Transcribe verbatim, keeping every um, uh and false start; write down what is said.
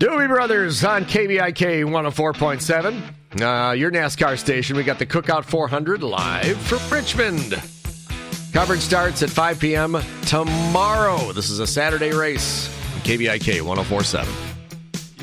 Doobie Brothers on K B I K one oh four point seven. Uh, your NASCAR station. We got the Cookout four hundred live from Richmond. Coverage starts at five p.m. tomorrow. This is a Saturday race. K B I K one oh four point seven.